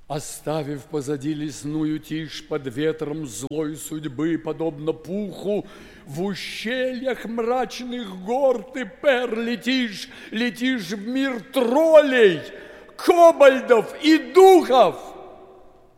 Оставив позади лесную тишь под ветром злой судьбы, подобно пуху, в ущельях мрачных гор ты, Пер, летишь в мир троллей, кобальдов и духов.